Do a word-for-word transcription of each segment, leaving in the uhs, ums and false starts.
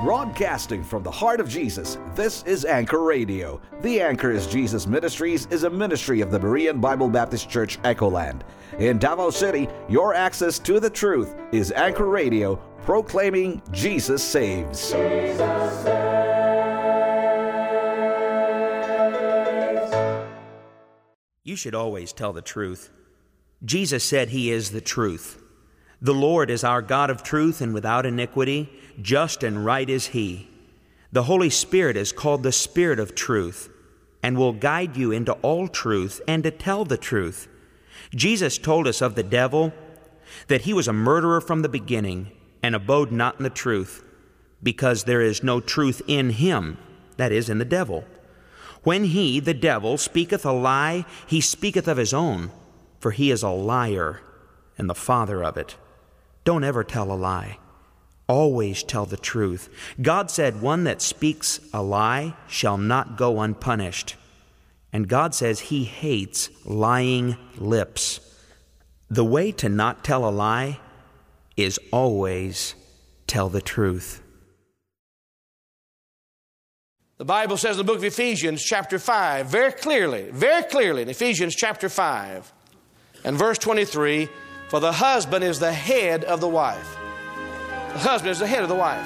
Broadcasting from the heart of Jesus, this is Anchor Radio. The Anchor is Jesus Ministries is a ministry of the Berean Bible Baptist Church, Echoland. In Davao City, your access to the truth is Anchor Radio, proclaiming Jesus saves. Jesus saves. You should always tell the truth. Jesus said He is the truth. The Lord is our God of truth and without iniquity. Just and right is He. The Holy Spirit is called the Spirit of truth and will guide you into all truth and to tell the truth. Jesus told us of the devil that he was a murderer from the beginning and abode not in the truth, because there is no truth in him, that is, in the devil. When he, the devil, speaketh a lie, he speaketh of his own, for he is a liar and the father of it. Don't ever tell a lie. Always tell the truth. God said one that speaks a lie shall not go unpunished. And God says He hates lying lips. The way to not tell a lie is always tell the truth. The Bible says in the book of Ephesians chapter five, very clearly, very clearly in Ephesians chapter five and verse twenty-three, for the husband is the head of the wife. The husband is the head of the wife.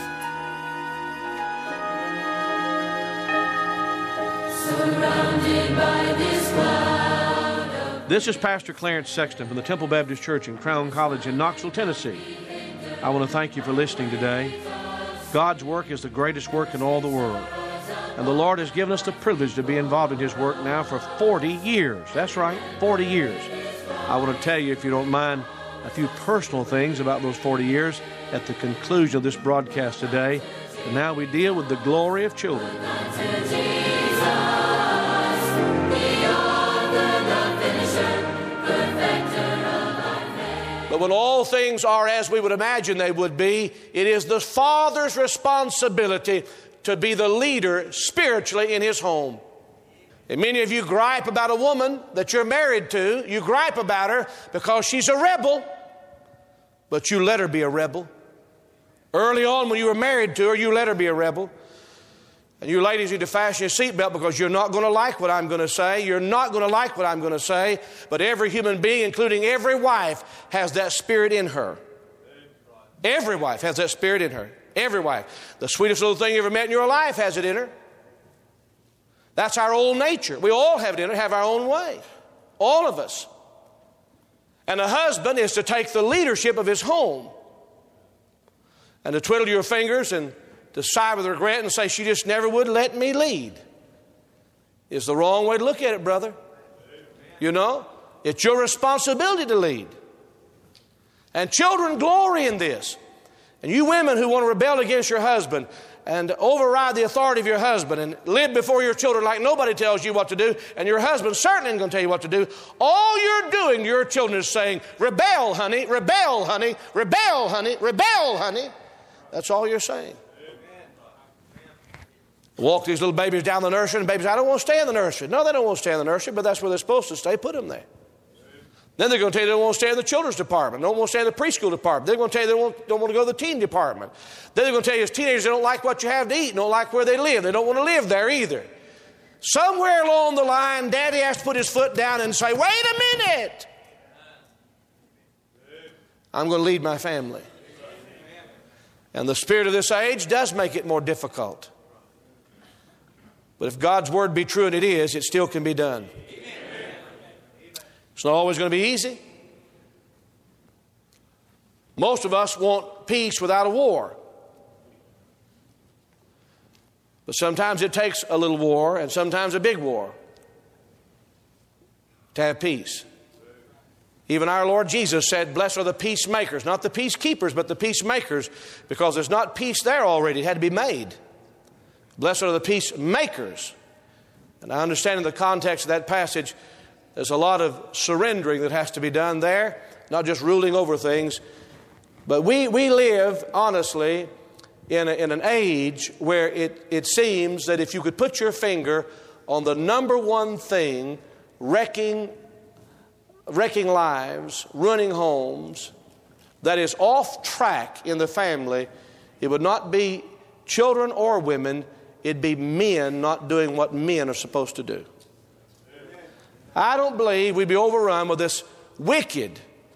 Surrounded by this cloud. This is Pastor Clarence Sexton from the Temple Baptist Church in Crown College in Knoxville, Tennessee. I want to thank you for listening today. God's work is the greatest work in all the world. And the Lord has given us the privilege to be involved in His work now for forty years. That's right, forty years. I want to tell you, if you don't mind, a few personal things about those forty years at the conclusion of this broadcast today. And now we deal with the glory of children. But when all things are as we would imagine they would be, it is the father's responsibility to be the leader spiritually in his home. And many of you gripe about a woman that you're married to. You gripe about her because she's a rebel, but you let her be a rebel. Early on when you were married to her, you let her be a rebel. And you ladies need to fasten your seatbelt because you're not going to like what I'm going to say. You're not going to like what I'm going to say. But every human being, including every wife, has that spirit in her. Every wife has that spirit in her. Every wife. The sweetest little thing you ever met in your life has it in her. That's our old nature. We all have it in it, have our own way. All of us. And a husband is to take the leadership of his home and to twiddle your fingers and to sigh with regret and say, she just never would let me lead. It's the wrong way to look at it, brother. You know, it's your responsibility to lead. And children glory in this. And you women who want to rebel against your husband and override the authority of your husband and live before your children like nobody tells you what to do, and your husband certainly isn't going to tell you what to do, all you're doing to your children is saying, rebel, honey, rebel, honey, rebel, honey, rebel, honey. That's all you're saying. Walk these little babies down the nursery, and babies, I don't want to stay in the nursery. No, they don't want to stay in the nursery, but that's where they're supposed to stay. Put them there. Then they're going to tell you they don't want to stay in the children's department. They don't want to stay in the preschool department. They're going to tell you they don't want, don't want to go to the teen department. Then they're going to tell you as teenagers they don't like what you have to eat, and don't like where they live. They don't want to live there either. Somewhere along the line, Daddy has to put his foot down and say, wait a minute. I'm going to lead my family. And the spirit of this age does make it more difficult. But if God's word be true, and it is, it still can be done. It's not always going to be easy. Most of us want peace without a war. But sometimes it takes a little war and sometimes a big war to have peace. Even our Lord Jesus said, blessed are the peacemakers, not the peacekeepers, but the peacemakers, because there's not peace there already. It had to be made. Blessed are the peacemakers. And I understand in the context of that passage, there's a lot of surrendering that has to be done there, not just ruling over things. But we, we live, honestly, in, a, in an age where it, it seems that if you could put your finger on the number one thing wrecking, wrecking lives, ruining homes, that is off track in the family, it would not be children or women, it'd be men not doing what men are supposed to do. I don't believe we'd be overrun with this wicked,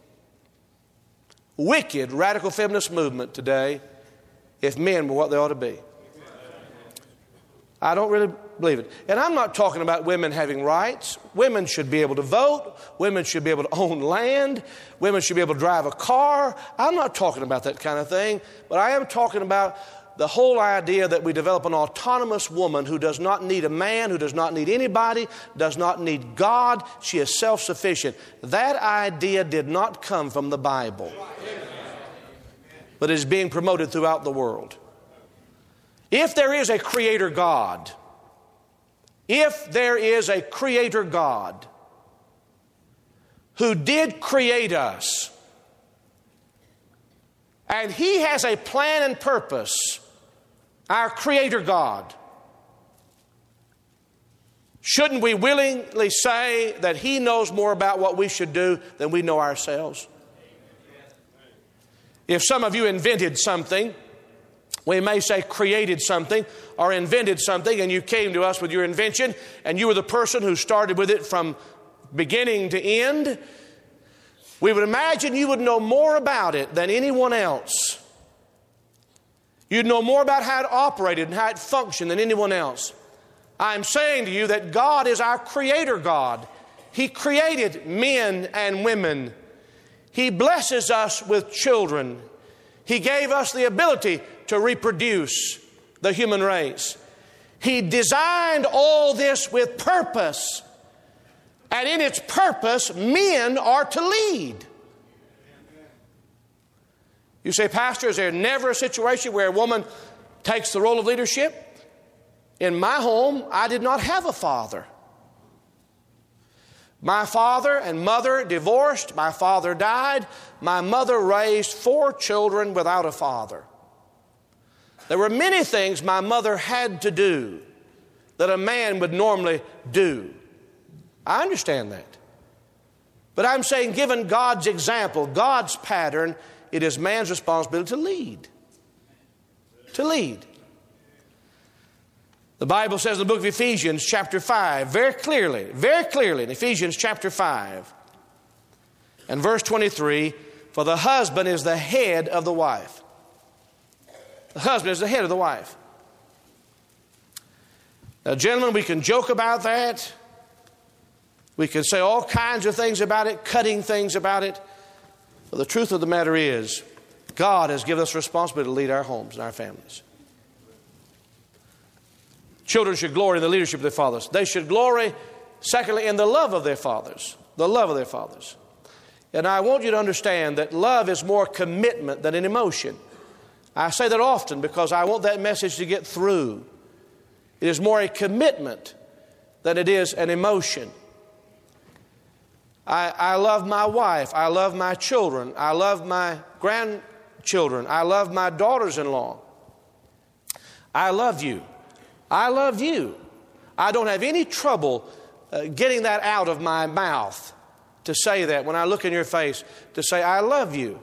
wicked radical feminist movement today if men were what they ought to be. I don't really believe it. And I'm not talking about women having rights. Women should be able to vote. Women should be able to own land. Women should be able to drive a car. I'm not talking about that kind of thing. But I am talking about the whole idea that we develop an autonomous woman who does not need a man, who does not need anybody, does not need God. She is self-sufficient. That idea did not come from the Bible, but is being promoted throughout the world. If there is a creator God, if there is a creator God who did create us, and He has a plan and purpose, our creator God, shouldn't we willingly say that He knows more about what we should do than we know ourselves? If some of you invented something, we may say created something or invented something, and you came to us with your invention and you were the person who started with it from beginning to end, we would imagine you would know more about it than anyone else. You'd know more about how it operated and how it functioned than anyone else. I'm saying to you that God is our creator God. He created men and women. He blesses us with children. He gave us the ability to reproduce the human race. He designed all this with purpose. And in its purpose, men are to lead. You say, Pastor, is there never a situation where a woman takes the role of leadership? In my home, I did not have a father. My father and mother divorced. My father died. My mother raised four children without a father. There were many things my mother had to do that a man would normally do. I understand that. But I'm saying, given God's example, God's pattern, it is man's responsibility to lead. To lead. The Bible says in the book of Ephesians chapter five, very clearly, very clearly in Ephesians chapter five and verse twenty-three, for the husband is the head of the wife. The husband is the head of the wife. Now, gentlemen, we can joke about that. We can say all kinds of things about it, cutting things about it. But the truth of the matter is, God has given us responsibility to lead our homes and our families. Children should glory in the leadership of their fathers. They should glory, secondly, in the love of their fathers. The love of their fathers. And I want you to understand that love is more commitment than an emotion. I say that often because I want that message to get through. It is more a commitment than it is an emotion. I, I love my wife. I love my children. I love my grandchildren. I love my daughters-in-law. I love you. I love you. I don't have any trouble uh, getting that out of my mouth to say that when I look in your face, to say, I love you.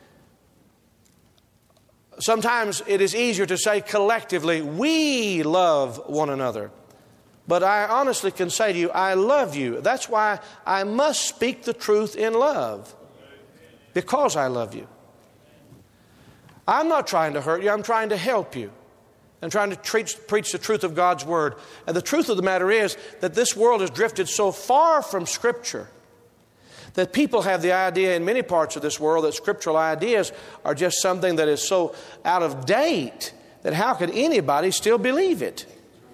Sometimes it is easier to say collectively, we love one another. But I honestly can say to you, I love you. That's why I must speak the truth in love. Because I love you. I'm not trying to hurt you. I'm trying to help you. I'm trying to treat, preach the truth of God's Word. And the truth of the matter is that this world has drifted so far from Scripture that people have the idea in many parts of this world that scriptural ideas are just something that is so out of date that how could anybody still believe it?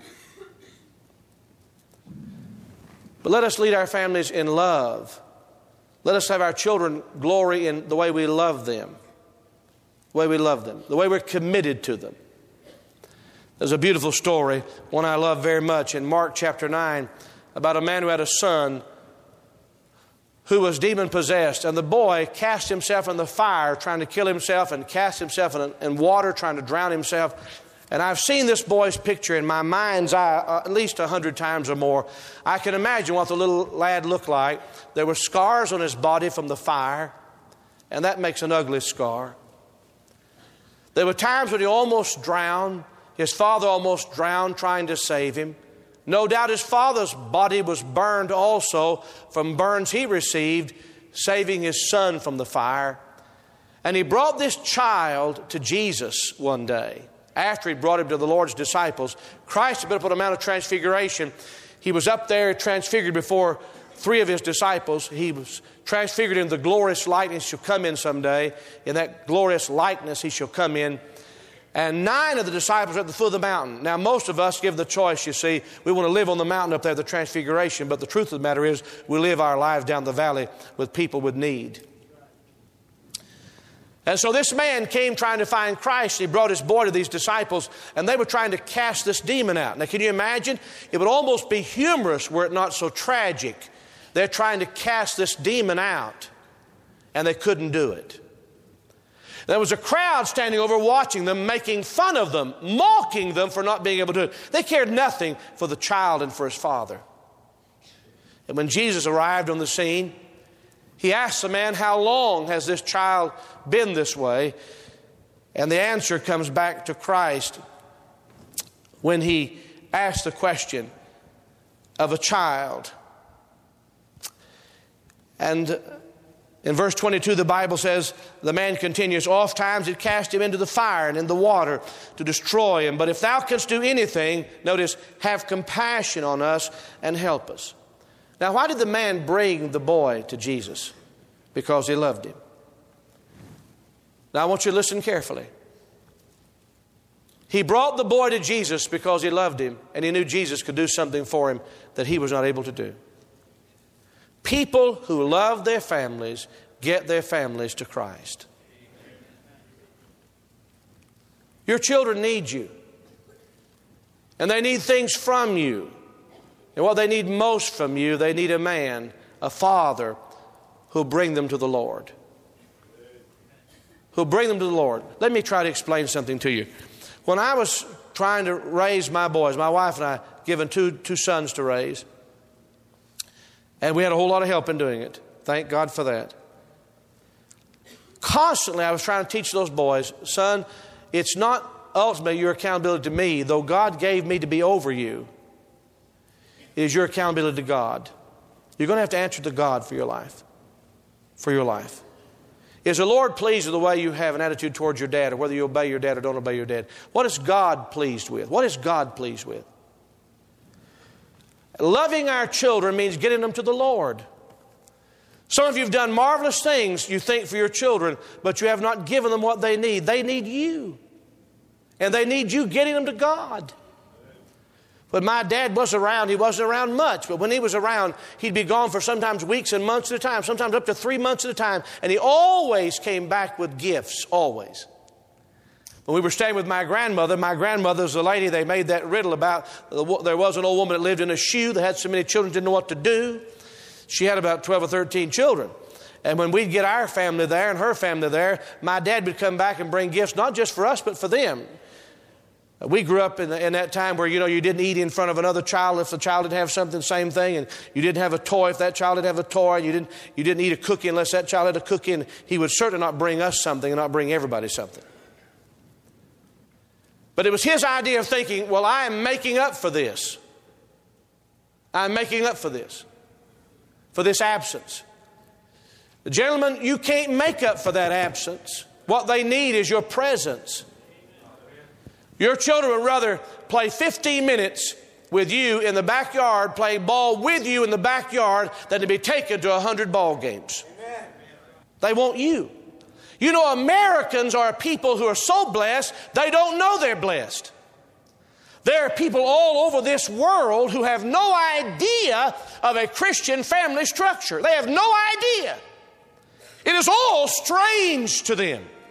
But let us lead our families in love. Let us have our children glory in the way we love them. The way we love them. The way we're committed to them. There's a beautiful story, one I love very much, in Mark chapter nine, about a man who had a son who was demon-possessed. And the boy cast himself in the fire trying to kill himself and cast himself in, in water trying to drown himself. And I've seen this boy's picture in my mind's eye uh, at least a hundred times or more. I can imagine what the little lad looked like. There were scars on his body from the fire, and that makes an ugly scar. There were times when he almost drowned. His father almost drowned trying to save him. No doubt his father's body was burned also from burns he received, saving his son from the fire. And he brought this child to Jesus one day. After he brought him to the Lord's disciples, Christ had been up on the Mount of Transfiguration. He was up there transfigured before three of his disciples. He was transfigured in the glorious likeness he shall come in someday. In that glorious likeness he shall come in. And nine of the disciples are at the foot of the mountain. Now, most of us give the choice, you see. We want to live on the mountain up there, the Transfiguration. But the truth of the matter is, we live our lives down the valley with people with need. And so this man came trying to find Christ. He brought his boy to these disciples, and they were trying to cast this demon out. Now, can you imagine? It would almost be humorous were it not so tragic. They're trying to cast this demon out, and they couldn't do it. There was a crowd standing over watching them, making fun of them, mocking them for not being able to do it. They cared nothing for the child and for his father. And when Jesus arrived on the scene, he asked the man, how long has this child been this way? And the answer comes back to Christ when he asked the question of a child. And in verse twenty-two, the Bible says, the man continues, oft times it cast him into the fire and in the water to destroy him. But if thou canst do anything, notice, have compassion on us and help us. Now, why did the man bring the boy to Jesus? Because he loved him. Now, I want you to listen carefully. He brought the boy to Jesus because he loved him, and he knew Jesus could do something for him that he was not able to do. People who love their families get their families to Christ. Your children need you. And they need things from you. And what they need most from you, they need a man, a father, who'll bring them to the Lord. Who'll bring them to the Lord. Let me try to explain something to you. When I was trying to raise my boys, my wife and I given two, two sons to raise, and we had a whole lot of help in doing it. Thank God for that. Constantly I was trying to teach those boys, son, it's not ultimately your accountability to me, though God gave me to be over you. It is your accountability to God. You're going to have to answer to God for your life. For your life. Is the Lord pleased with the way you have an attitude towards your dad, or whether you obey your dad or don't obey your dad? What is God pleased with? What is God pleased with? Loving our children means getting them to the Lord. Some of you have done marvelous things, you think, for your children, but you have not given them what they need. They need you. And they need you getting them to God. When my dad was around, he wasn't around much, but when he was around, he'd be gone for sometimes weeks and months at a time, sometimes up to three months at a time, and he always came back with gifts, always. When we were staying with my grandmother, my grandmother was the lady they made that riddle about. There was an old woman that lived in a shoe that had so many children, didn't know what to do. She had about twelve or thirteen children. And when we'd get our family there and her family there, my dad would come back and bring gifts, not just for us, but for them. We grew up in, the, in that time where, you know, you didn't eat in front of another child if the child didn't have something, same thing. And you didn't have a toy if that child didn't have a toy. You didn't, you didn't eat a cookie unless that child had a cookie. And he would certainly not bring us something and not bring everybody something. But it was his idea of thinking, well, I am making up for this. I'm making up for this. For this absence. Gentlemen, you can't make up for that absence. What they need is your presence. Your children would rather play fifteen minutes with you in the backyard, playing ball with you in the backyard, than to be taken to one hundred ball games. Amen. They want you. You know, Americans are people who are so blessed, they don't know they're blessed. There are people all over this world who have no idea of a Christian family structure. They have no idea. It is all strange to them.